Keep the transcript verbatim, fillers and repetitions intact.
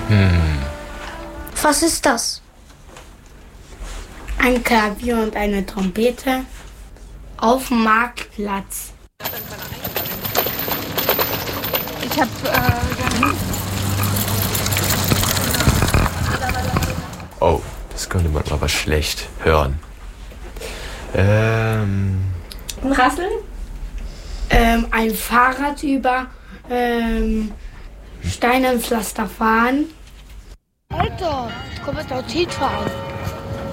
Was ist das? Ein Klavier und eine Trompete auf dem Marktplatz. Ich habe äh, Oh, das könnte man aber schlecht hören. Ähm. ein Rasseln. Ähm, ein Fahrrad über ähm, Stein und Pflaster fahren. Alter, ich komme mit der T fahren.